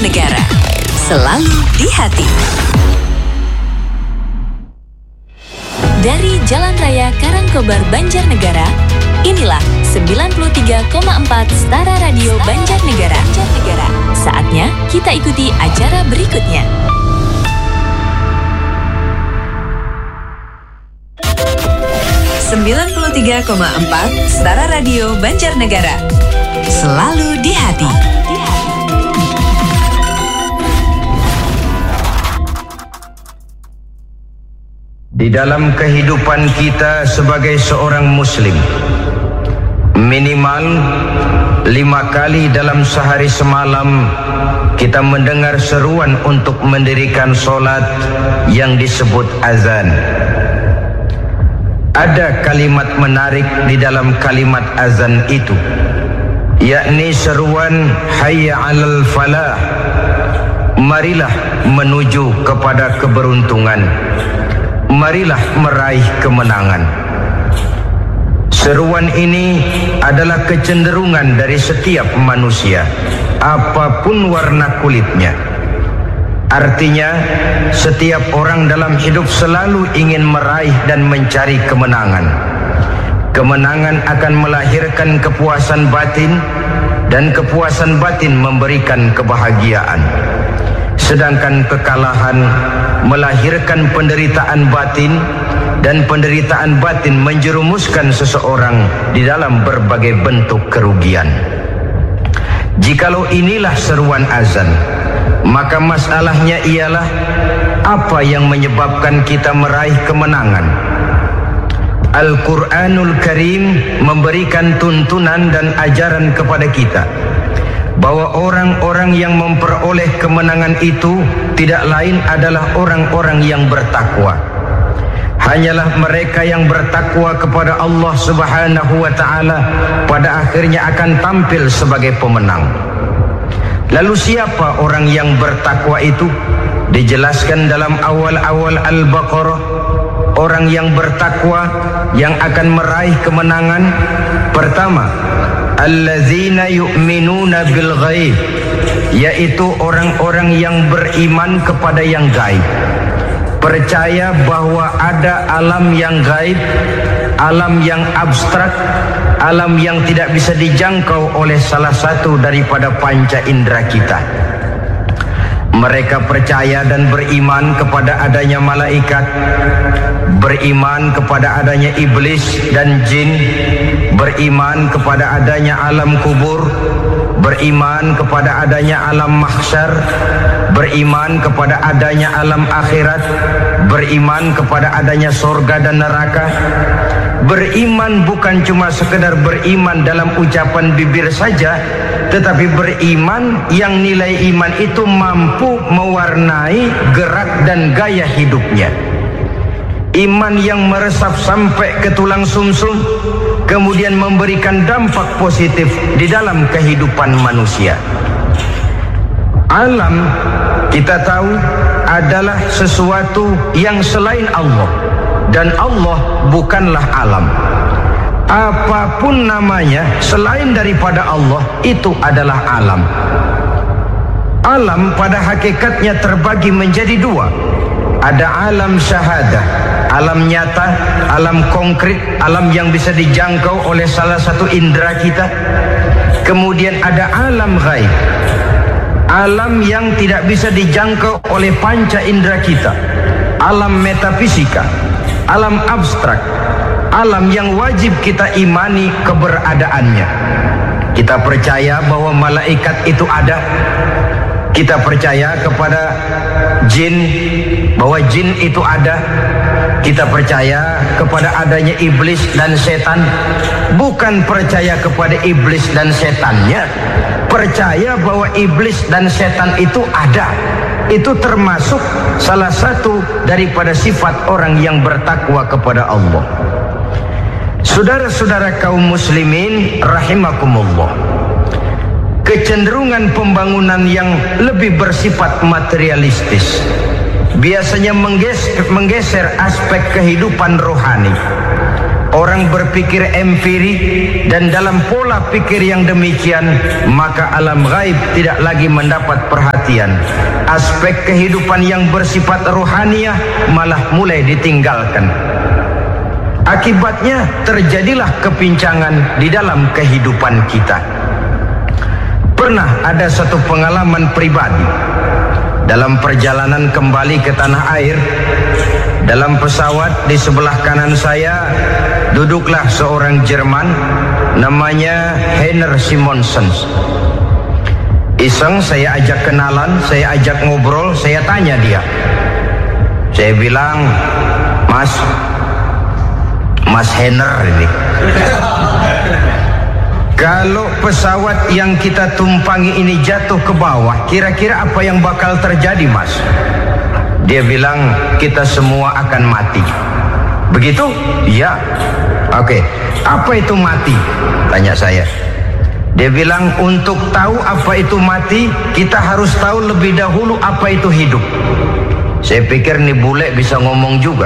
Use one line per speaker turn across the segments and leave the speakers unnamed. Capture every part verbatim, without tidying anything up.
Banjarnegara. Selalu di hati. Dari Jalan Raya Karangkobar, Banjarnegara, inilah sembilan puluh tiga koma empat Setara Radio Banjarnegara. Banjarnegara. Saatnya kita ikuti acara berikutnya. sembilan puluh tiga koma empat Setara Radio Banjarnegara. Selalu di hati.
Di dalam kehidupan kita sebagai seorang muslim, minimal lima kali dalam sehari semalam kita mendengar seruan untuk mendirikan solat yang disebut azan. Ada kalimat menarik di dalam kalimat azan itu, yakni seruan hayya 'alal falah, marilah menuju kepada keberuntungan, marilah meraih kemenangan. Seruan ini adalah kecenderungan dari setiap manusia, apapun warna kulitnya. Artinya, setiap orang dalam hidup selalu ingin meraih dan mencari kemenangan. Kemenangan akan melahirkan kepuasan batin, dan kepuasan batin memberikan kebahagiaan. Sedangkan kekalahan melahirkan penderitaan batin, dan penderitaan batin menjerumuskan seseorang di dalam berbagai bentuk kerugian. Jikalau inilah seruan azan, maka masalahnya ialah apa yang menyebabkan kita meraih kemenangan. Al-Quranul Karim memberikan tuntunan dan ajaran kepada kita bahwa orang-orang yang memperoleh kemenangan itu tidak lain adalah orang-orang yang bertakwa. Hanyalah mereka yang bertakwa kepada Allah Subhanahu wa ta'ala pada akhirnya akan tampil sebagai pemenang. Lalu siapa orang yang bertakwa itu? Dijelaskan dalam awal-awal Al-Baqarah, orang yang bertakwa yang akan meraih kemenangan. Pertama, allazina yu'minuna bil ghaib, yaitu orang-orang yang beriman kepada yang gaib. Percaya bahwa ada alam yang gaib, alam yang abstrak, alam yang tidak bisa dijangkau oleh salah satu daripada panca indera kita. Mereka percaya dan beriman kepada adanya malaikat, beriman kepada adanya iblis dan jin, beriman kepada adanya alam kubur, beriman kepada adanya alam mahsyar, beriman kepada adanya alam akhirat, beriman kepada adanya surga dan neraka. Beriman bukan cuma sekedar beriman dalam ucapan bibir saja, tetapi beriman yang nilai iman itu mampu mewarnai gerak dan gaya hidupnya. Iman yang meresap sampai ke tulang sumsum, kemudian memberikan dampak positif di dalam kehidupan manusia. Alam, kita tahu, adalah sesuatu yang selain Allah, dan Allah bukanlah alam. Apapun namanya selain daripada Allah, itu adalah alam. Alam pada hakikatnya terbagi menjadi dua. Ada alam syahadah, alam nyata, alam konkret, alam yang bisa dijangkau oleh salah satu indera kita. Kemudian ada alam ghaib, alam yang tidak bisa dijangkau oleh panca indera kita, alam metafisika, alam abstrak, alam yang wajib kita imani keberadaannya. Kita percaya bahwa malaikat itu ada. Kita percaya kepada jin, bahwa jin itu ada. Kita percaya kepada adanya iblis dan setan. Bukan percaya kepada iblis dan setannya, percaya bahwa iblis dan setan itu ada. Itu termasuk salah satu daripada sifat orang yang bertakwa kepada Allah. Saudara-saudara kaum muslimin rahimakumullah, kecenderungan pembangunan yang lebih bersifat materialistis biasanya menggeser, menggeser aspek kehidupan rohani. orang berpikir empirik, dan dalam pola pikir yang demikian, maka alam gaib tidak lagi mendapat perhatian. Aspek kehidupan yang bersifat rohaniah malah mulai ditinggalkan. Akibatnya terjadilah kepincangan di dalam kehidupan kita. Pernah ada satu pengalaman pribadi. Dalam perjalanan kembali ke tanah air, dalam pesawat di sebelah kanan saya duduklah seorang Jerman, namanya Heiner Simonsen. Iseng saya ajak kenalan, saya ajak ngobrol, saya tanya dia. Saya bilang, Mas, Mas Heiner ini, kalau pesawat yang kita tumpangi ini jatuh ke bawah, kira-kira apa yang bakal terjadi, Mas? Dia bilang, kita semua akan mati. Begitu? Ya. Oke, apa itu mati? Tanya saya. Dia bilang, untuk tahu apa itu mati, kita harus tahu lebih dahulu apa itu hidup. Saya pikir nih bule bisa ngomong juga.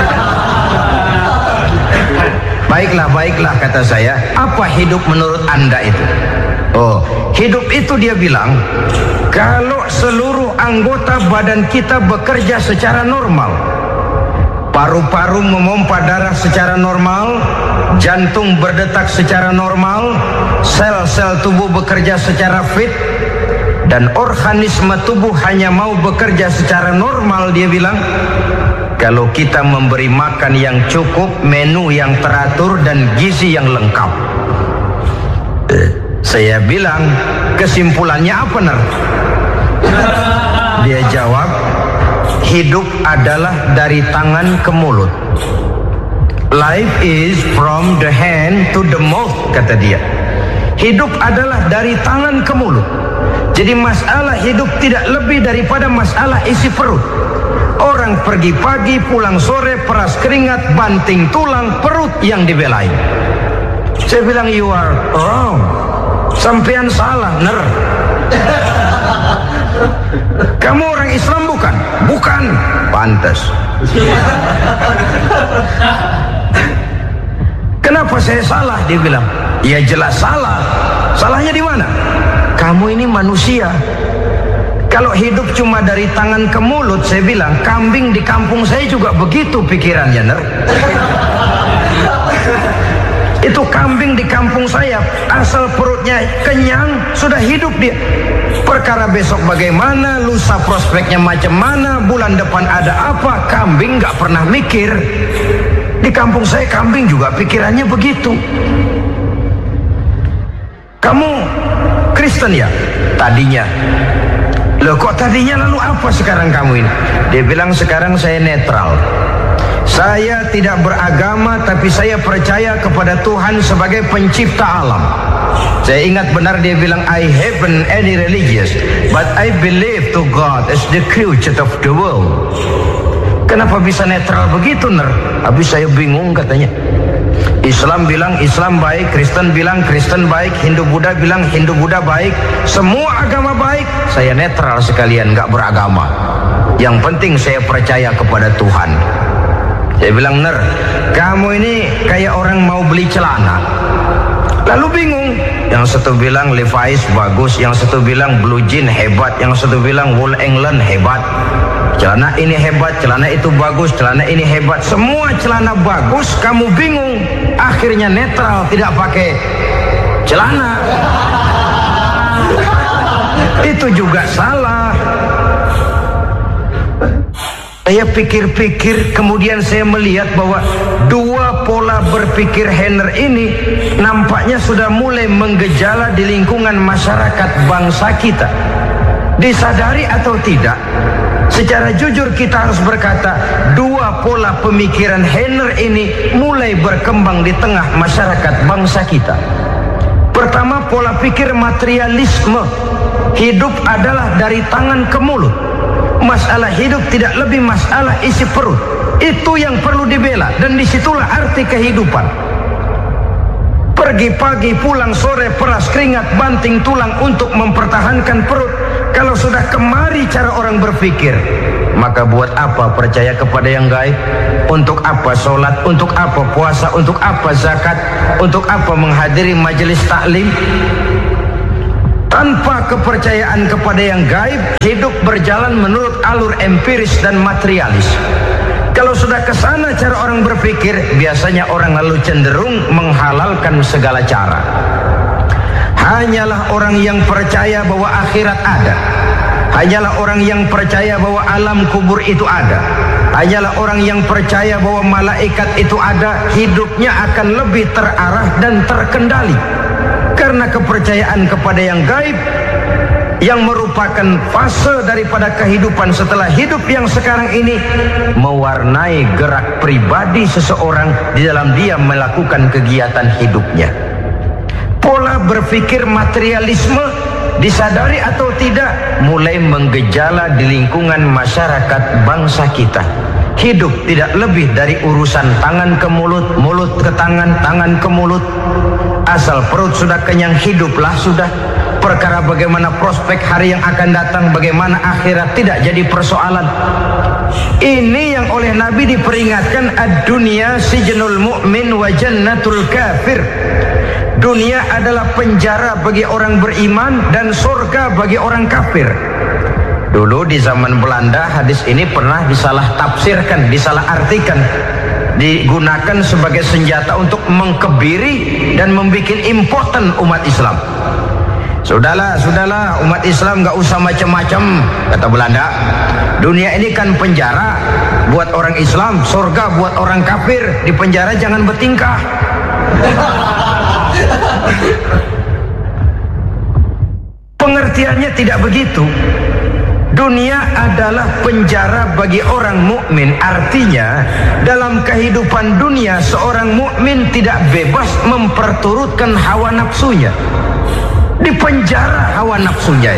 Baiklah, baiklah, kata saya. Apa hidup menurut Anda itu? Oh, hidup itu, dia bilang, kalau seluruh anggota badan kita bekerja secara normal. Paru-paru memompa darah secara normal, jantung berdetak secara normal, sel-sel tubuh bekerja secara fit, dan organisme tubuh hanya mau bekerja secara normal, dia bilang. Kalau kita memberi makan yang cukup, menu yang teratur, dan gizi yang lengkap. Saya bilang, kesimpulannya apa, Ner? Dia jawab, hidup adalah dari tangan ke mulut. Life is from the hand to the mouth, kata dia. Hidup adalah dari tangan ke mulut. Jadi masalah hidup tidak lebih daripada masalah isi perut. Orang pergi pagi, pulang sore, peras keringat, banting tulang, perut yang dibelain. Saya bilang, you are wrong. Sampean salah, Ner. Kamu orang Islam bukan? Bukan. Pantas. Kenapa saya salah? Dia bilang, ya jelas salah. Salahnya di mana? Kamu ini manusia. Kalau hidup cuma dari tangan ke mulut, saya bilang, kambing di kampung saya juga begitu pikirannya, Ner. Itu kambing di kampung saya, asal perutnya kenyang, sudah hidup dia. Perkara besok bagaimana, lusa prospeknya macam mana, bulan depan ada apa, kambing gak pernah mikir. Di kampung saya kambing juga pikirannya begitu. Kamu Kristen ya? Tadinya. Loh, kok tadinya, lalu apa sekarang kamu ini? Dia bilang, sekarang saya netral. Saya tidak beragama, tapi saya percaya kepada Tuhan sebagai pencipta alam. Saya ingat benar dia bilang, I haven't any religious, but I believe to God as the creator of the world. Kenapa bisa netral begitu, Ner? Habis saya bingung, katanya. Islam bilang Islam baik, Kristen bilang Kristen baik, Hindu Buddha bilang Hindu Buddha baik, semua agama baik. Saya netral sekalian, gak beragama. Yang penting saya percaya kepada Tuhan. Saya bilang, Ner, kamu ini kayak orang mau beli celana, lalu bingung. Yang satu bilang Levi's bagus, yang satu bilang Blue Jean hebat, yang satu bilang Wool England hebat. Celana ini hebat, celana itu bagus, celana ini hebat. Semua celana bagus, kamu bingung. Akhirnya netral, tidak pakai celana. Itu juga salah. Saya pikir-pikir, kemudian saya melihat bahwa dua pola berpikir Heiner ini nampaknya sudah mulai menggejala di lingkungan masyarakat bangsa kita. Disadari atau tidak, secara jujur kita harus berkata, dua pola pemikiran Heiner ini mulai berkembang di tengah masyarakat bangsa kita. Pertama, pola pikir materialisme. Hidup adalah dari tangan ke mulut. Masalah hidup tidak lebih masalah isi perut. Itu yang perlu dibela, dan disitulah arti kehidupan. Pergi pagi, pulang sore, peras keringat, banting tulang untuk mempertahankan perut. Kalau sudah kemari cara orang berpikir, maka buat apa percaya kepada yang gaib? Untuk apa sholat? Untuk apa puasa? Untuk apa zakat? Untuk apa menghadiri majelis taklim? Tanpa kepercayaan kepada yang gaib, hidup berjalan menurut alur empiris dan materialis. Kalau sudah ke sana cara orang berpikir, biasanya orang lalu cenderung menghalalkan segala cara. Hanyalah orang yang percaya bahwa akhirat ada, hanyalah orang yang percaya bahwa alam kubur itu ada, hanyalah orang yang percaya bahwa malaikat itu ada, hidupnya akan lebih terarah dan terkendali. Karena kepercayaan kepada yang gaib, yang merupakan fase daripada kehidupan setelah hidup yang sekarang ini, mewarnai gerak pribadi seseorang di dalam dia melakukan kegiatan hidupnya. Pola berpikir materialisme, disadari atau tidak, mulai menggejala di lingkungan masyarakat bangsa kita. Hidup tidak lebih dari urusan tangan ke mulut, mulut ke tangan, tangan ke mulut. Asal perut sudah kenyang, hiduplah sudah. Perkara bagaimana prospek hari yang akan datang, bagaimana akhirat, tidak jadi persoalan. Ini yang oleh Nabi diperingatkan, ad-dunya sijnul mu'min wa jannatul kafir. Dunia adalah penjara bagi orang beriman dan surga bagi orang kafir. Dulu di zaman Belanda hadis ini pernah disalah tafsirkan, disalah artikan, digunakan sebagai senjata untuk mengkebiri dan membuat impoten umat Islam. Sudahlah, sudahlah, umat Islam gak usah macam-macam, kata Belanda. Dunia ini kan penjara buat orang Islam, surga buat orang kafir. Di penjara jangan bertingkah. Pengertiannya tidak begitu. Dunia adalah penjara bagi orang mukmin. Artinya dalam kehidupan dunia seorang mukmin tidak bebas memperturutkan hawa nafsunya. Di penjara hawa nafsunya.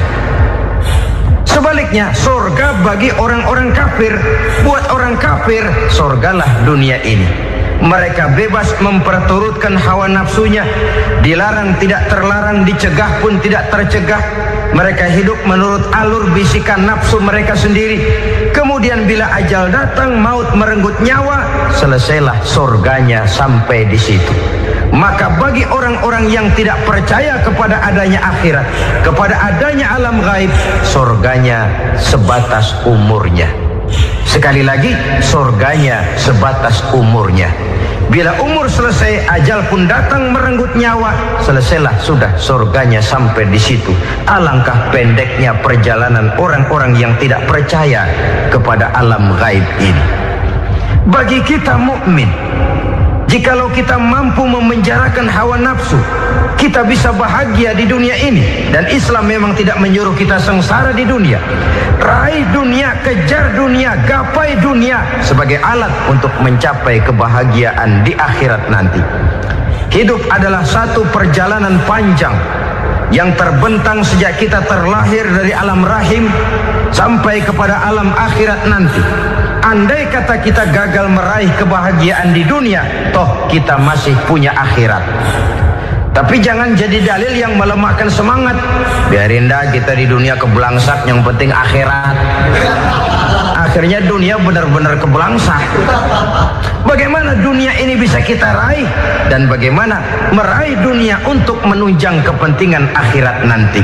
Sebaliknya surga bagi orang-orang kafir. Buat orang kafir, surgalah dunia ini. Mereka bebas memperturutkan hawa nafsunya, dilarang tidak terlarang, dicegah pun tidak tercegah. Mereka hidup menurut alur bisikan nafsu mereka sendiri. Kemudian bila ajal datang, maut merenggut nyawa, selesailah surganya sampai di situ. Maka bagi orang-orang yang tidak percaya kepada adanya akhirat, kepada adanya alam gaib, surganya sebatas umurnya. Sekali lagi, surganya sebatas umurnya. Bila umur selesai, ajal pun datang merenggut nyawa, selesailah sudah surganya sampai di situ. Alangkah pendeknya perjalanan orang-orang yang tidak percaya kepada alam gaib ini. Bagi kita mukmin, jikalau kita mampu memenjarakan hawa nafsu, kita bisa bahagia di dunia ini. Dan Islam memang tidak menyuruh kita sengsara di dunia. Raih dunia, kejar dunia, gapai dunia sebagai alat untuk mencapai kebahagiaan di akhirat nanti. Hidup adalah satu perjalanan panjang yang terbentang sejak kita terlahir dari alam rahim sampai kepada alam akhirat nanti. Andai kata kita gagal meraih kebahagiaan di dunia, toh kita masih punya akhirat. Tapi jangan jadi dalil yang melemahkan semangat. Biarin dah kita di dunia kebelangsak, yang penting akhirat. Akhirnya dunia benar-benar kebelangsak. Bagaimana dunia ini bisa kita raih, dan bagaimana meraih dunia untuk menunjang kepentingan akhirat nanti.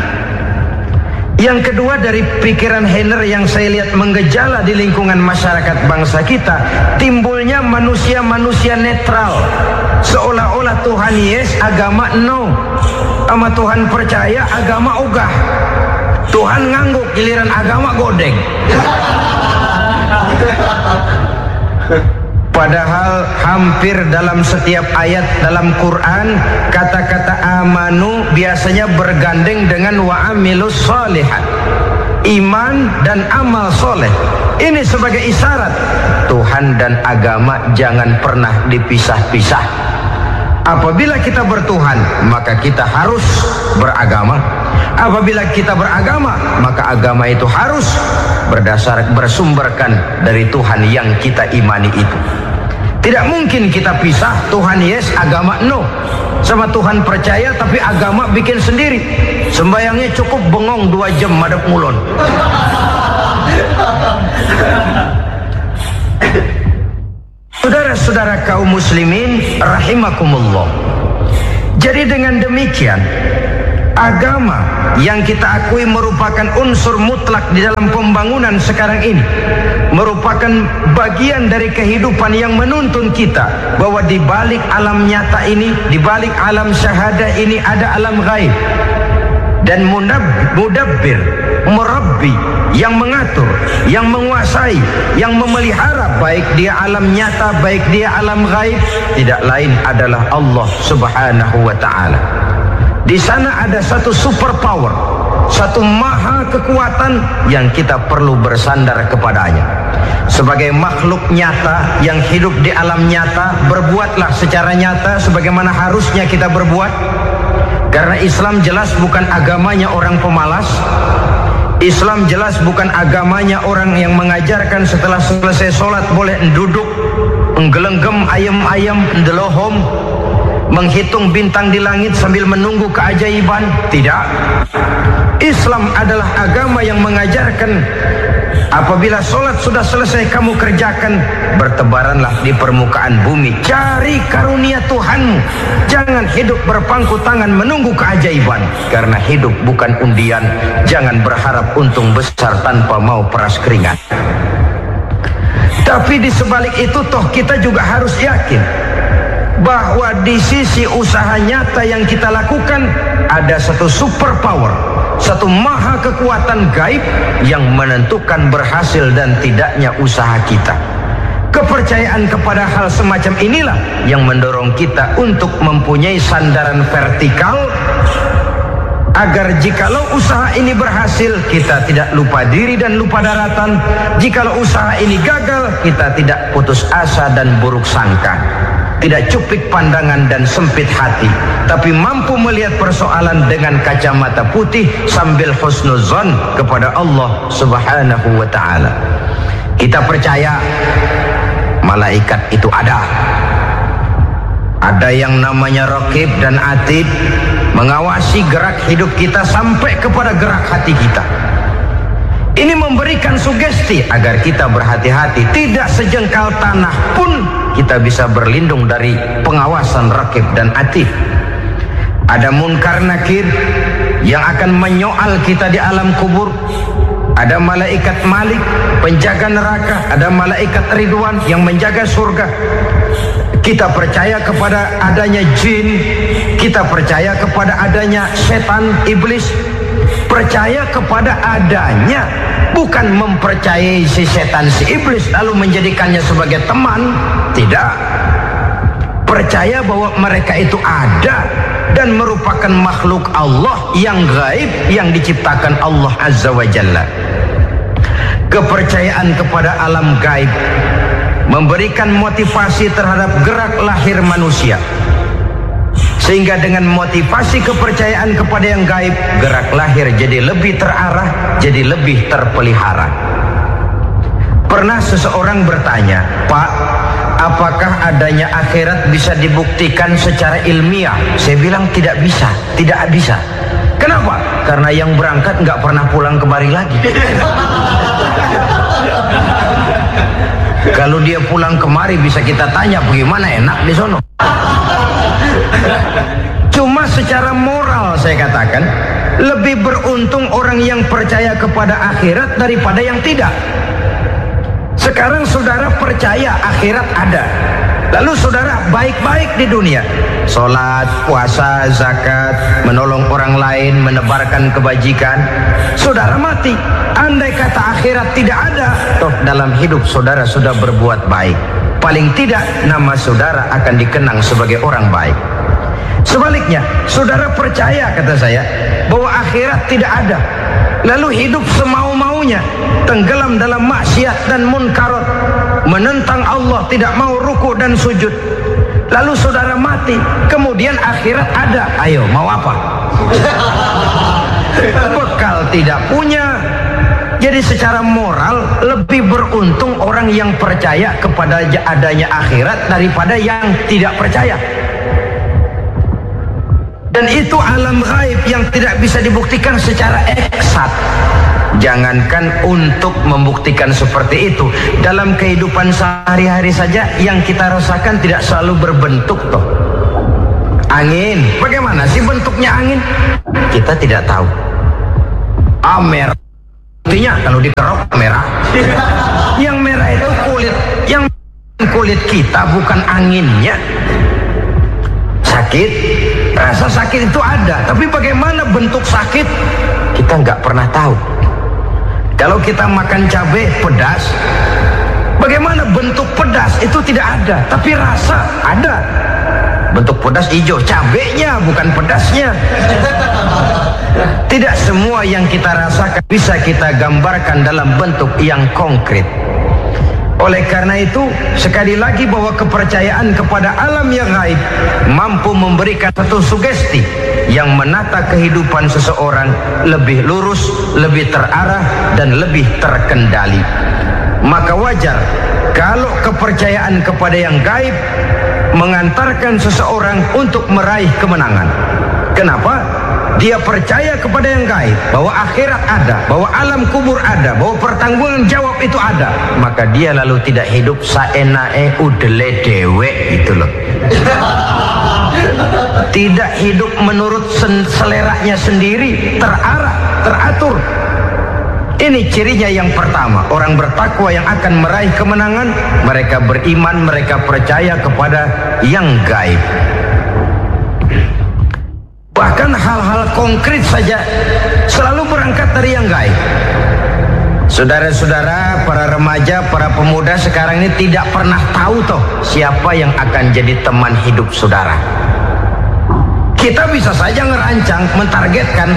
Yang kedua, dari pikiran Heiner yang saya lihat menggejala di lingkungan masyarakat bangsa kita, timbulnya manusia-manusia netral. Seolah-olah Tuhan yes, agama no. Sama Tuhan percaya, agama ogah. Tuhan ngangguk, giliran agama godeng. Padahal hampir dalam setiap ayat dalam Quran, kata-kata amanu biasanya bergandeng dengan wa'amilus sholihat, iman dan amal soleh. Ini sebagai isyarat Tuhan dan agama jangan pernah dipisah-pisah. Apabila kita bertuhan, maka kita harus beragama. Apabila kita beragama, maka agama itu harus berdasar bersumberkan dari Tuhan yang kita imani itu. Tidak mungkin kita pisah, Tuhan yes, agama no. Sama Tuhan percaya tapi agama bikin sendiri. Sembayangnya cukup bengong dua jam madep mulon. Saudara-saudara kaum muslimin rahimakumullah. Jadi dengan demikian, agama yang kita akui merupakan unsur mutlak di dalam pembangunan sekarang ini, merupakan bagian dari kehidupan yang menuntun kita bahwa di balik alam nyata ini, di balik alam syahadah ini ada alam gaib. Dan mudabbir, murabbi, yang mengatur, yang menguasai, yang memelihara baik dia alam nyata, baik dia alam gaib, tidak lain adalah Allah Subhanahu wa ta'ala. Di sana ada satu super power, satu maha kekuatan yang kita perlu bersandar kepadanya. Sebagai makhluk nyata yang hidup di alam nyata, berbuatlah secara nyata sebagaimana harusnya kita berbuat. Karena Islam jelas bukan agamanya orang pemalas. Islam jelas bukan agamanya orang yang mengajarkan setelah selesai sholat boleh duduk, menggelenggem ayam-ayam, ndelohom, menghitung bintang di langit sambil menunggu keajaiban. Tidak. Islam adalah agama yang mengajarkan apabila sholat sudah selesai kamu kerjakan, bertebaranlah di permukaan bumi, cari karunia Tuhanmu. Jangan hidup berpangku tangan menunggu keajaiban. Karena hidup bukan undian. Jangan berharap untung besar tanpa mau peras keringat. Tapi di sebalik itu toh kita juga harus yakin bahwa di sisi usaha nyata yang kita lakukan ada satu super power, satu maha kekuatan gaib yang menentukan berhasil dan tidaknya usaha kita. Kepercayaan kepada hal semacam inilah yang mendorong kita untuk mempunyai sandaran vertikal, agar jikalau usaha ini berhasil, kita tidak lupa diri dan lupa daratan. Jikalau usaha ini gagal, kita tidak putus asa dan buruk sangka, tidak cupik pandangan dan sempit hati, tapi mampu melihat persoalan dengan kacamata putih sambil husnuzon kepada Allah Subhanahu wa ta'ala. Kita percaya malaikat itu ada. Ada yang namanya raqib dan atid, mengawasi gerak hidup kita sampai kepada gerak hati kita. Ini memberikan sugesti agar kita berhati-hati. Tidak sejengkal tanah pun kita bisa berlindung dari pengawasan raqib dan atid. Ada munkar nakir yang akan menyoal kita di alam kubur. Ada malaikat Malik, penjaga neraka. Ada malaikat Ridwan yang menjaga surga. Kita percaya kepada adanya jin. Kita percaya kepada adanya setan, iblis. Percaya kepada adanya, bukan mempercayai si setan, si iblis lalu menjadikannya sebagai teman. Tidak. Percaya bahwa mereka itu ada dan merupakan makhluk Allah yang gaib, yang diciptakan Allah Azza wa Jalla. Kepercayaan kepada alam gaib memberikan motivasi terhadap gerak lahir manusia, sehingga dengan motivasi kepercayaan kepada yang gaib, gerak lahir jadi lebih terarah, jadi lebih terpelihara. Pernah seseorang bertanya, "Pak, apakah adanya akhirat bisa dibuktikan secara ilmiah?" Saya bilang tidak bisa, tidak bisa. Kenapa? Karena yang berangkat nggak pernah pulang kemari lagi. Kalau dia pulang kemari bisa kita tanya bagaimana enak di sono. Cuma secara moral saya katakan, lebih beruntung orang yang percaya kepada akhirat daripada yang tidak. Sekarang saudara percaya akhirat ada, lalu saudara baik-baik di dunia, sholat, puasa, zakat, menolong orang lain, menebarkan kebajikan. Saudara mati, andai kata akhirat tidak ada, toh dalam hidup saudara sudah berbuat baik. Paling tidak nama saudara akan dikenang sebagai orang baik. Sebaliknya, saudara percaya, kata saya, bahwa akhirat tidak ada, lalu hidup semau-maunya, tenggelam dalam maksiat dan munkarat, menentang Allah, tidak mau ruku dan sujud. Lalu saudara mati, kemudian akhirat ada. Ayo, mau apa? Bekal tidak punya. Jadi secara moral lebih beruntung orang yang percaya kepada adanya akhirat daripada yang tidak percaya. Dan itu alam gaib yang tidak bisa dibuktikan secara eksat. Jangankan untuk membuktikan seperti itu, dalam kehidupan sehari-hari saja yang kita rasakan tidak selalu berbentuk toh. Angin, bagaimana sih bentuknya angin? Kita tidak tahu. Ah, merah. Buktinya kalau dikerok merah. Yang merah itu kulit, yang kulit kita bukan anginnya. Sakit, rasa sakit itu ada, tapi bagaimana bentuk sakit kita nggak pernah tahu. Kalau kita makan cabai pedas, bagaimana bentuk pedas itu tidak ada, tapi rasa ada. Bentuk pedas hijau, cabenya bukan pedasnya. Tidak semua yang kita rasakan bisa kita gambarkan dalam bentuk yang konkret. Oleh karena itu, sekali lagi bahwa kepercayaan kepada alam yang gaib mampu memberikan satu sugesti yang menata kehidupan seseorang lebih lurus, lebih terarah, dan lebih terkendali. Maka wajar kalau kepercayaan kepada yang gaib mengantarkan seseorang untuk meraih kemenangan. Kenapa? Dia percaya kepada yang gaib, bahwa akhirat ada, bahwa alam kubur ada, bahwa pertanggungan jawab itu ada. Maka dia lalu tidak hidup saenae udele dewe gitu loh. Tidak hidup menurut seleranya sendiri, terarah, teratur. Ini cirinya yang pertama, orang bertakwa yang akan meraih kemenangan, mereka beriman, mereka percaya kepada yang gaib. Bahkan hal-hal konkret saja selalu berangkat dari yang gaib. Saudara-saudara, para remaja, para pemuda sekarang ini tidak pernah tahu toh siapa yang akan jadi teman hidup saudara. Kita bisa saja ngerancang, mentargetkan,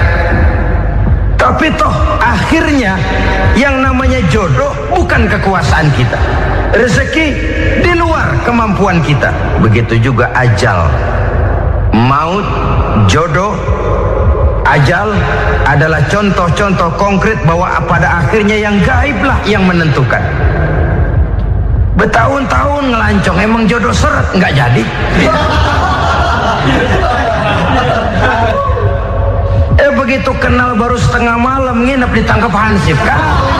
tapi toh akhirnya yang namanya jodoh bukan kekuasaan kita. Rezeki di luar kemampuan kita. Begitu juga ajal. Maut, jodoh, ajal adalah contoh-contoh konkret bahwa pada akhirnya yang gaiblah yang menentukan. Bertahun-tahun ngelancong, emang jodoh seret, nggak jadi. Eh begitu kenal baru setengah malam nginep ditangkap hansip kan?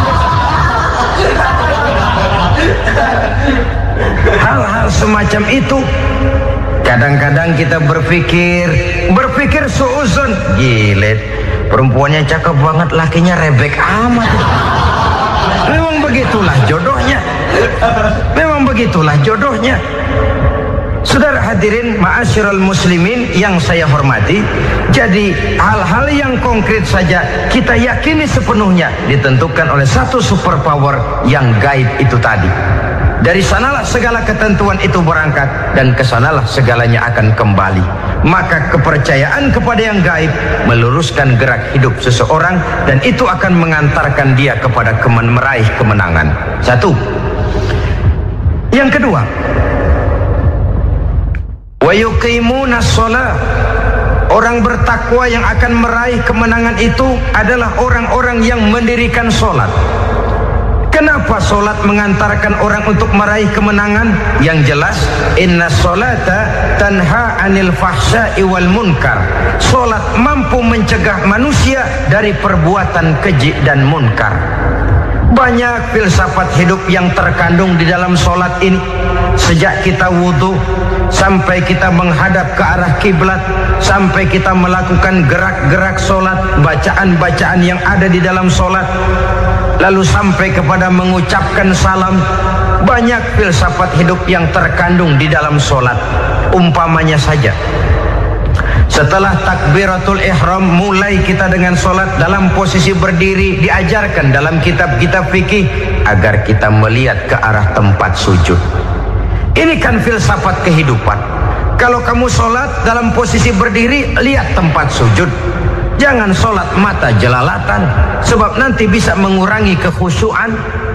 Hal-hal semacam itu kadang-kadang kita berpikir berpikir suuzon, gile, perempuannya cakep banget, lakinya rebek amat. Memang begitulah jodohnya. Memang begitulah jodohnya. Saudara hadirin ma'asyiral muslimin yang saya hormati, jadi hal-hal yang konkret saja kita yakini sepenuhnya ditentukan oleh satu superpower yang gaib itu tadi. Dari sanalah segala ketentuan itu berangkat dan kesanalah segalanya akan kembali. Maka kepercayaan kepada yang gaib meluruskan gerak hidup seseorang dan itu akan mengantarkan dia kepada kemen meraih kemenangan. Satu. Yang kedua, wa yuqimuna shalah. Orang bertakwa yang akan meraih kemenangan itu adalah orang-orang yang mendirikan sholat. Kenapa sholat mengantarkan orang untuk meraih kemenangan? Yang jelas, inna sholata tanha anil fahsya'i wal munkar. Sholat mampu mencegah manusia dari perbuatan keji dan munkar. Banyak filsafat hidup yang terkandung di dalam sholat ini. Sejak kita wudhu sampai kita menghadap ke arah kiblat, sampai kita melakukan gerak-gerak sholat, bacaan-bacaan yang ada di dalam sholat, lalu sampai kepada mengucapkan salam. Banyak filsafat hidup yang terkandung di dalam sholat. Umpamanya saja, setelah takbiratul ihram mulai kita dengan sholat dalam posisi berdiri, diajarkan dalam kitab-kitab fikih agar kita melihat ke arah tempat sujud. Ini kan filsafat kehidupan. Kalau kamu sholat dalam posisi berdiri, lihat tempat sujud. Jangan sholat mata jelalatan, sebab nanti bisa mengurangi kekhusyuan.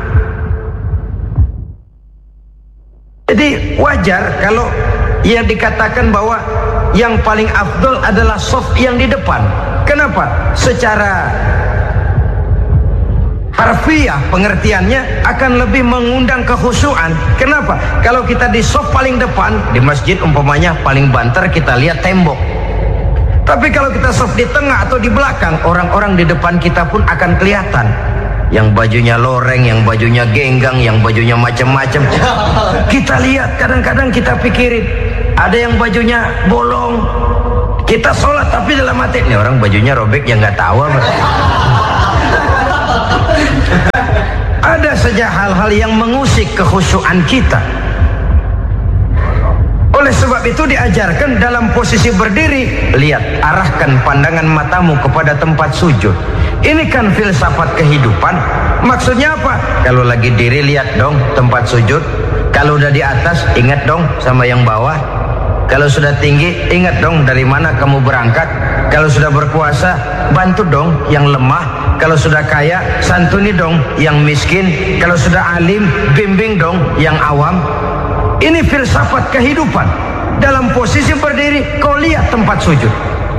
Jadi wajar kalau yang dikatakan bahwa yang paling afdol adalah soft yang di depan. Kenapa? Secara harfiah pengertiannya akan lebih mengundang kekhusyuan. Kenapa? Kalau kita di saf paling depan di masjid umpamanya paling banter kita lihat tembok. Tapi kalau kita saf di tengah atau di belakang, orang-orang di depan kita pun akan kelihatan. Yang bajunya loreng, yang bajunya genggang, yang bajunya macam-macam. Kita lihat, kadang-kadang kita pikirin, ada yang bajunya bolong. Kita sholat tapi dalam hati, ini orang bajunya robek yang nggak tahu apa. Ada saja hal-hal yang mengusik kekhusyuan kita. Oleh sebab itu diajarkan dalam posisi berdiri, lihat, arahkan pandangan matamu kepada tempat sujud. Ini kan filsafat kehidupan. Maksudnya apa? Kalau lagi diri lihat dong tempat sujud. Kalau udah di atas ingat dong sama yang bawah. Kalau sudah tinggi ingat dong dari mana kamu berangkat. Kalau sudah berpuasa bantu dong yang lemah. Kalau sudah kaya santuni dong yang miskin. Kalau sudah alim bimbing dong yang awam. Ini filsafat kehidupan. Dalam posisi berdiri kau lihat tempat sujud.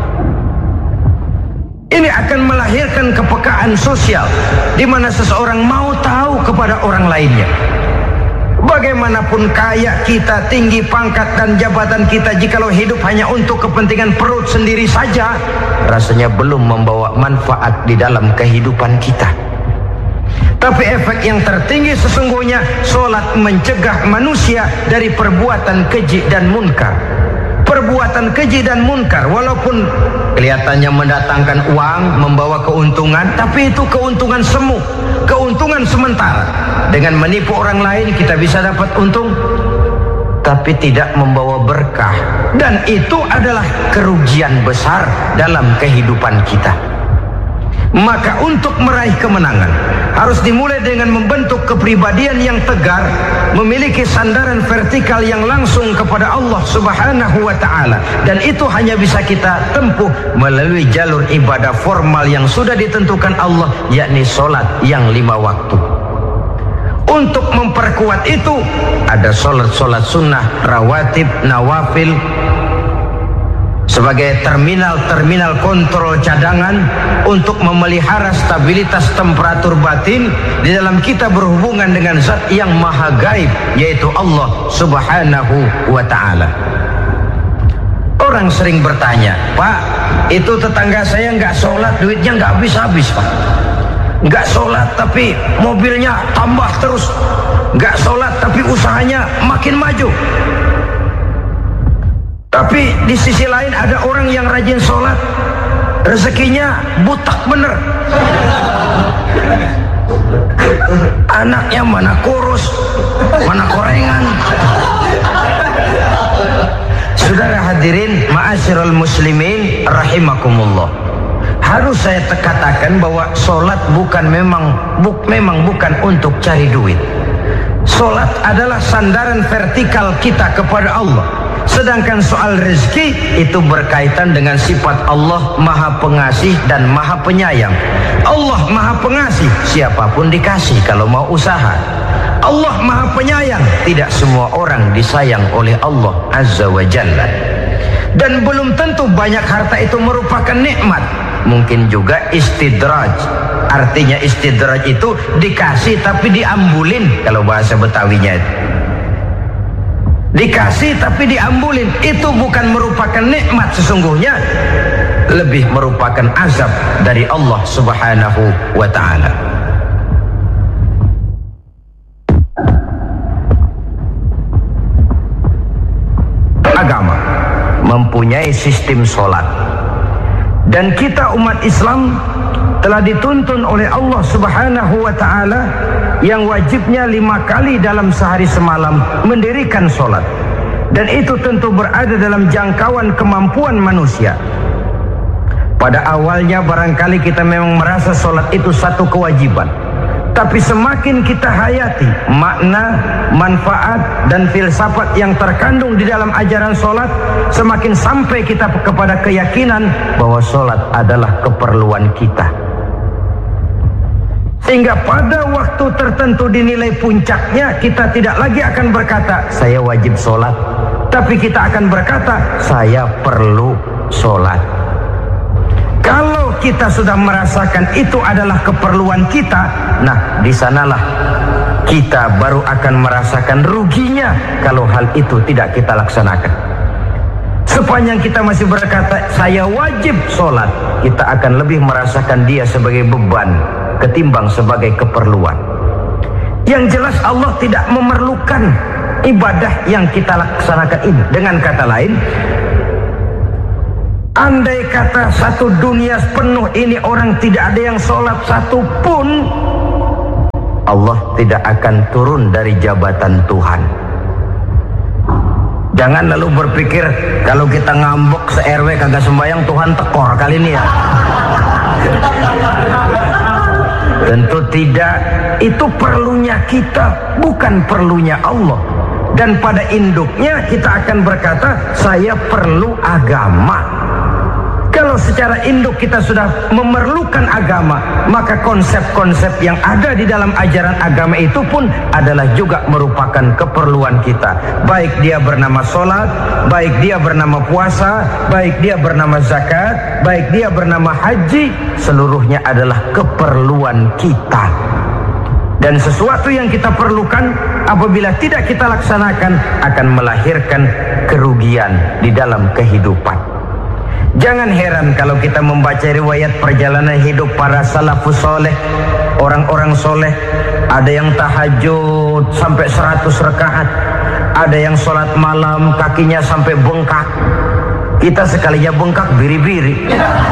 Ini akan melahirkan kepekaan sosial di mana seseorang mau tahu kepada orang lainnya. Bagaimanapun kaya kita, tinggi pangkat dan jabatan kita, jikalau hidup hanya untuk kepentingan perut sendiri saja, rasanya belum membawa manfaat di dalam kehidupan kita. Tapi efek yang tertinggi sesungguhnya, solat mencegah manusia dari perbuatan keji dan munkar. Perbuatan keji dan munkar walaupun kelihatannya mendatangkan uang, membawa keuntungan, tapi itu keuntungan semu, keuntungan sementara. Dengan menipu orang lain kita bisa dapat untung, tapi tidak membawa berkah, dan itu adalah kerugian besar dalam kehidupan kita. Maka untuk meraih kemenangan harus dimulai dengan membentuk kepribadian yang tegar, memiliki sandaran vertikal yang langsung kepada Allah Subhanahu wa ta'ala. Dan itu hanya bisa kita tempuh melalui jalur ibadah formal yang sudah ditentukan Allah, yakni solat yang lima waktu. Untuk memperkuat itu ada solat-solat sunnah, rawatib, nawafil, sebagai terminal-terminal kontrol cadangan untuk memelihara stabilitas temperatur batin di dalam kita berhubungan dengan zat yang maha gaib, yaitu Allah Subhanahu wa ta'ala. Orang sering bertanya, Pak, itu tetangga saya nggak sholat, duitnya nggak habis-habis, Pak. Nggak sholat tapi mobilnya tambah terus, nggak sholat tapi usahanya makin maju. Tapi di sisi lain ada orang yang rajin sholat, rezekinya butak bener. Anaknya mana kurus, mana korengan. Saudara hadirin ma'asyiral muslimin rahimakumullah. Harus saya katakan bahwa sholat bukan memang buk, memang bukan untuk cari duit. Sholat adalah sandaran vertikal kita kepada Allah. Sedangkan soal rezeki itu berkaitan dengan sifat Allah maha pengasih dan maha penyayang. Allah maha pengasih, siapapun dikasih kalau mau usaha. Allah maha penyayang, tidak semua orang disayang oleh Allah Azza wa Jalla. Dan belum tentu banyak harta itu merupakan nikmat. Mungkin juga istidraj. Artinya istidraj itu dikasih tapi diambulin, kalau bahasa Betawinya itu. Dikasih tapi diambulin, itu bukan merupakan nikmat sesungguhnya, lebih merupakan azab dari Allah Subhanahu wa ta'ala. Agama mempunyai sistem sholat, dan kita umat Islam telah dituntun oleh Allah Subhanahu wa ta'ala yang wajibnya lima kali dalam sehari semalam mendirikan sholat. Dan itu tentu berada dalam jangkauan kemampuan manusia. Pada awalnya barangkali kita memang merasa sholat itu satu kewajiban, tapi semakin kita hayati makna, manfaat dan filsafat yang terkandung di dalam ajaran sholat, semakin sampai kita kepada keyakinan bahwa sholat adalah keperluan kita. Sehingga pada waktu tertentu dinilai puncaknya, kita tidak lagi akan berkata saya wajib sholat, tapi kita akan berkata saya perlu sholat. Kalau Kalau kita sudah merasakan itu adalah keperluan kita, nah di sanalah kita baru akan merasakan ruginya kalau hal itu tidak kita laksanakan. Sepanjang kita masih berkata saya wajib sholat, kita akan lebih merasakan dia sebagai beban ketimbang sebagai keperluan. Yang jelas Allah tidak memerlukan ibadah yang kita laksanakan ini. Dengan kata lain, andai kata satu dunia penuh ini orang tidak ada yang sholat satu pun, Allah tidak akan turun dari jabatan Tuhan. Jangan lalu berpikir kalau kita ngambek se-R W kagak sembahyang Tuhan tekor kali ini ya. Tentu tidak. Itu perlunya kita, bukan perlunya Allah. Dan pada induknya kita akan berkata saya perlu agama. Kalau secara induk kita sudah memerlukan agama, maka konsep-konsep yang ada di dalam ajaran agama itu pun adalah juga merupakan keperluan kita. Baik dia bernama sholat, baik dia bernama puasa, baik dia bernama zakat, baik dia bernama haji, seluruhnya adalah keperluan kita. Dan sesuatu yang kita perlukan apabila tidak kita laksanakan akan melahirkan kerugian di dalam kehidupan. Jangan heran kalau kita membaca riwayat perjalanan hidup para salafus soleh, orang-orang soleh. Ada yang tahajud sampai seratus rakaat, ada yang sholat malam kakinya sampai bengkak. Kita sekalinya bengkak biri-biri.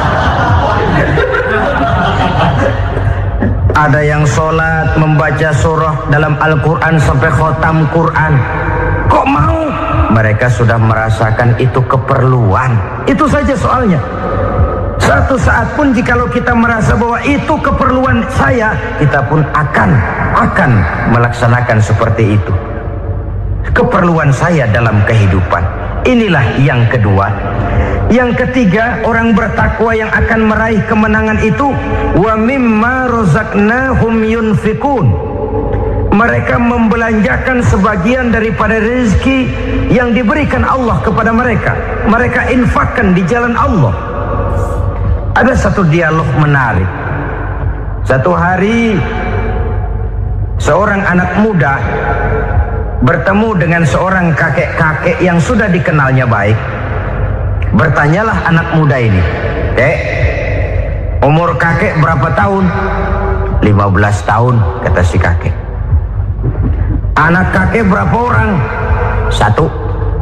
Ada yang sholat membaca surah dalam Al-Quran sampai khotam Quran. Kok mau? Mereka sudah merasakan itu keperluan. Itu saja soalnya. Satu saat pun jikalau kita merasa bahwa itu keperluan saya, kita pun akan akan melaksanakan seperti itu. Keperluan saya dalam kehidupan. Inilah yang kedua. Yang ketiga, orang bertakwa yang akan meraih kemenangan itu wa mimma razaqnahum yunfikun. Mereka membelanjakan sebagian daripada rezeki yang diberikan Allah kepada mereka. Mereka infakkan di jalan Allah. Ada satu dialog menarik. Satu hari seorang anak muda bertemu dengan seorang kakek-kakek yang sudah dikenalnya baik. Bertanyalah anak muda ini, "Dek, umur kakek berapa tahun?" lima belas tahun, kata si kakek. "Anak kakek berapa orang?" "Satu."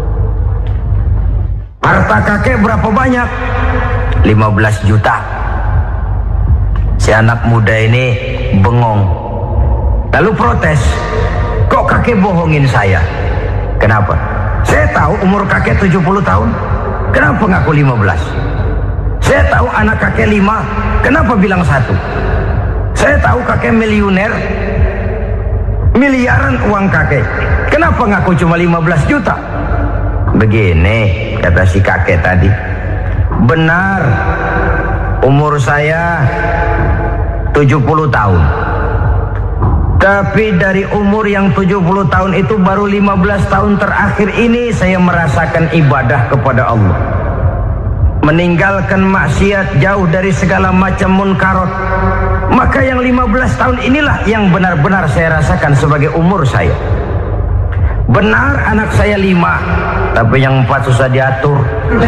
"Harta kakek berapa banyak?" lima belas juta. Si anak muda ini bengong. Lalu protes, "Kok kakek bohongin saya?" "Kenapa?" "Saya tahu umur kakek tujuh puluh tahun. Kenapa ngaku lima belas? Saya tahu anak kakek lima. Kenapa bilang satu? Saya tahu kakek miliuner. Miliaran uang kakek. Kenapa ngaku cuma lima belas juta? "Begini," kata si kakek tadi. "Benar, umur saya tujuh puluh tahun. Tapi dari umur yang tujuh puluh tahun itu baru lima belas tahun terakhir ini saya merasakan ibadah kepada Allah. Meninggalkan maksiat, jauh dari segala macam munkarat. Maka yang lima belas tahun inilah yang benar-benar saya rasakan sebagai umur saya. Benar anak saya lima, tapi yang empat susah diatur.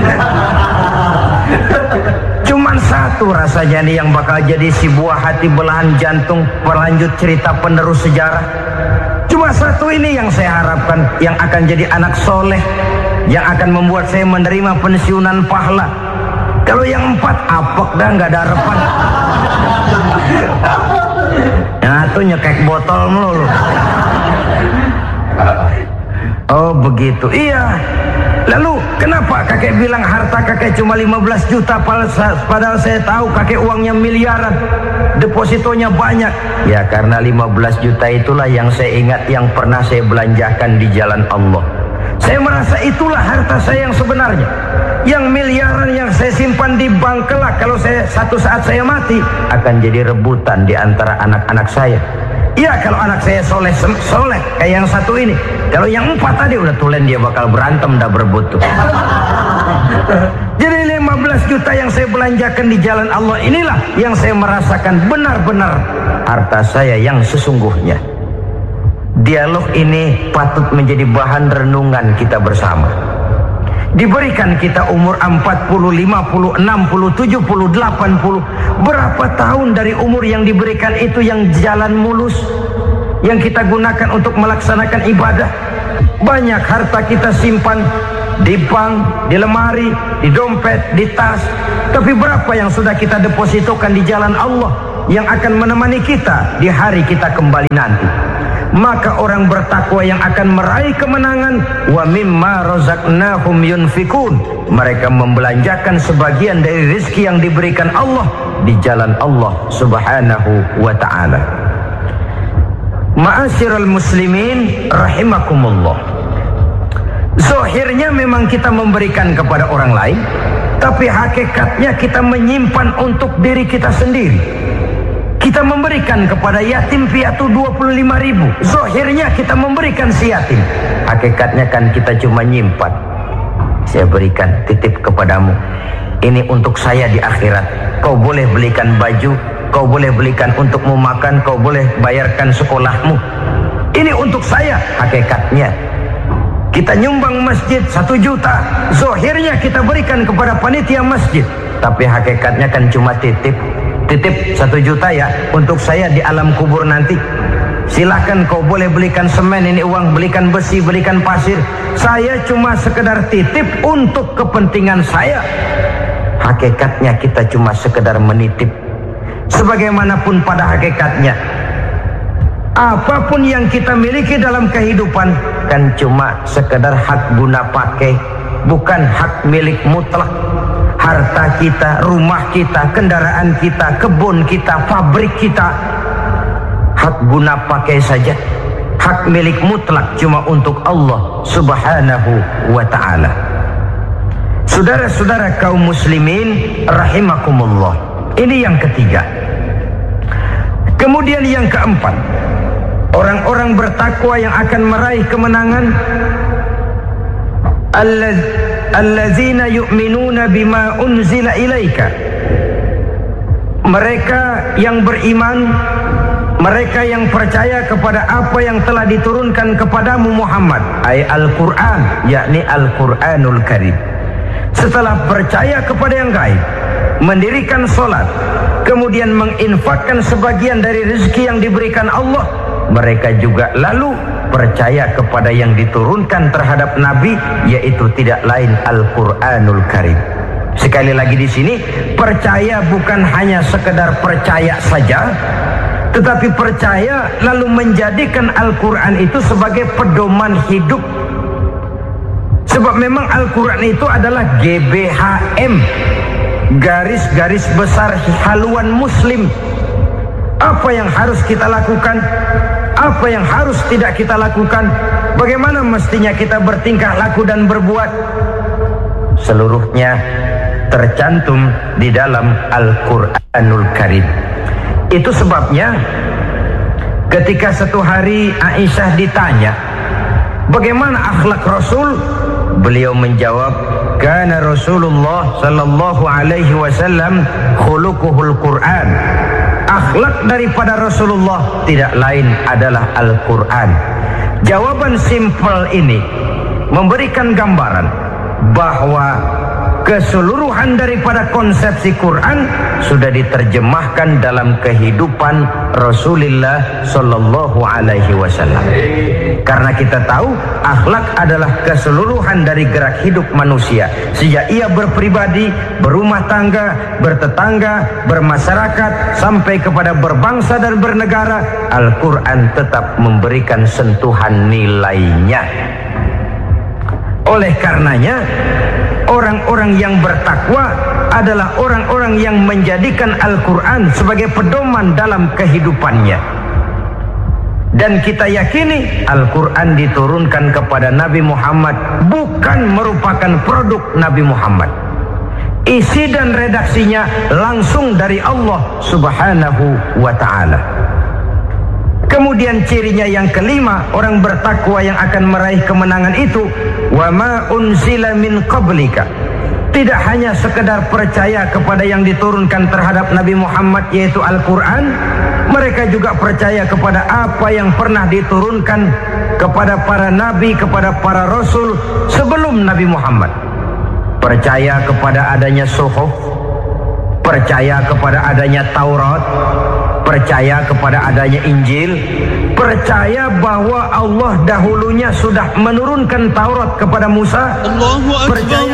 Cuman satu rasanya nih yang bakal jadi si buah hati belahan jantung pelanjut cerita penerus sejarah. Cuma satu ini yang saya harapkan, yang akan jadi anak soleh, yang akan membuat saya menerima pensiunan pahala. Kalau yang empat apek dah, nggak ada harapan. Yang satu nyekek botol melulu." "Oh begitu." "Iya. Lalu kenapa kakek bilang harta kakek cuma lima belas juta padahal saya tahu kakek uangnya miliaran, depositonya banyak?" "Ya karena lima belas juta itulah yang saya ingat yang pernah saya belanjakan di jalan Allah. Saya merasa itulah harta saya yang sebenarnya. Yang miliaran yang saya simpan di bank kelak kalau saya satu saat saya mati akan jadi rebutan di antara anak-anak saya. Iya kalau anak saya soleh soleh kayak yang satu ini. Kalau yang empat tadi udah tulen dia bakal berantem dah berebut tuh." Jadi lima belas belas juta yang saya belanjakan di jalan Allah inilah yang saya merasakan benar-benar harta saya yang sesungguhnya. Dialog ini patut menjadi bahan renungan kita bersama. Diberikan kita umur empat puluh, lima puluh, enam puluh, tujuh puluh, delapan puluh. Berapa tahun dari umur yang diberikan itu yang jalan mulus, yang kita gunakan untuk melaksanakan ibadah. Banyak harta kita simpan di bank, di lemari, di dompet, di tas. Tapi berapa yang sudah kita depositokan di jalan Allah yang akan menemani kita di hari kita kembali nanti? Maka orang bertakwa yang akan meraih kemenangan, wa mimma razaqnahum yunfikun, mereka membelanjakan sebagian dari rezeki yang diberikan Allah di jalan Allah Subhanahu wa ta'ala. Ma'asyiral muslimin rahimakumullah. Zahirnya memang kita memberikan kepada orang lain, tapi hakikatnya kita menyimpan untuk diri kita sendiri. Kita memberikan kepada yatim piatu dua puluh lima ribu. Zahirnya kita memberikan si yatim, hakikatnya kan kita cuma nyimpan. Saya berikan, titip kepadamu, ini untuk saya di akhirat. Kau boleh belikan baju, kau boleh belikan untukmu makan, kau boleh bayarkan sekolahmu. Ini untuk saya. Hakikatnya kita nyumbang masjid satu juta, zahirnya kita berikan kepada panitia masjid, tapi hakikatnya kan cuma titip. Titip satu juta ya, untuk saya di alam kubur nanti. Silahkan kau boleh belikan semen, ini uang, belikan besi, belikan pasir. Saya cuma sekedar titip untuk kepentingan saya. Hakikatnya kita cuma sekedar menitip. Sebagaimanapun pada hakikatnya, apapun yang kita miliki dalam kehidupan kan cuma sekedar hak guna pakai, bukan hak milik mutlak. Harta kita, rumah kita, kendaraan kita, kebun kita, pabrik kita, hak guna pakai saja. Hak milik mutlak cuma untuk Allah Subhanahu wa ta'ala. Saudara-saudara kaum muslimin rahimakumullah. Ini yang ketiga. Kemudian yang keempat, orang-orang bertakwa yang akan meraih kemenangan, Allah allazina yu'minuna bima unzila ilaika, mereka yang beriman, mereka yang percaya kepada apa yang telah diturunkan kepadamu Muhammad, ay Al-Quran, yakni Al-Quranul Karim. Setelah percaya kepada yang gaib, mendirikan solat, kemudian menginfakkan sebagian dari rezeki yang diberikan Allah, mereka juga lalu percaya kepada yang diturunkan terhadap Nabi, yaitu tidak lain Al-Quranul Karim. Sekali lagi di sini, percaya bukan hanya sekedar percaya saja, tetapi percaya lalu menjadikan Al-Quran itu sebagai pedoman hidup. Sebab memang Al-Quran itu adalah G B H M, garis-garis besar haluan muslim. Apa yang harus kita lakukan, apa yang harus tidak kita lakukan, bagaimana mestinya kita bertingkah laku dan berbuat, seluruhnya tercantum di dalam Al-Quranul Karim. Itu sebabnya ketika satu hari Aisyah ditanya bagaimana akhlak Rasul, beliau menjawab, kana Rasulullah sallallahu alaihi wasallam khuluquhul Quran. Akhlak daripada Rasulullah tidak lain adalah Al-Quran. Jawaban simpel ini memberikan gambaran bahwa keseluruhan daripada konsepsi Quran sudah diterjemahkan dalam kehidupan Rasulullah sallallahu alaihi wasallam. Karena kita tahu akhlak adalah keseluruhan dari gerak hidup manusia, sejak ia berpribadi, berumah tangga, bertetangga, bermasyarakat, sampai kepada berbangsa dan bernegara. Al-Quran tetap memberikan sentuhan nilainya. Oleh karenanya, orang-orang yang bertakwa adalah orang-orang yang menjadikan Al-Quran sebagai pedoman dalam kehidupannya. Dan kita yakini Al-Quran diturunkan kepada Nabi Muhammad bukan merupakan produk Nabi Muhammad. Isi dan redaksinya langsung dari Allah Subhanahu wa ta'ala. Kemudian cirinya yang kelima, orang bertakwa yang akan meraih kemenangan itu, wa ma unzila min qablika, tidak hanya sekedar percaya kepada yang diturunkan terhadap Nabi Muhammad, yaitu Al-Quran. Mereka juga percaya kepada apa yang pernah diturunkan kepada para nabi, kepada para rasul sebelum Nabi Muhammad. Percaya kepada adanya suhuf, percaya kepada adanya Taurat, percaya kepada adanya Injil, percaya bahwa Allah dahulunya sudah menurunkan Taurat kepada Musa, percaya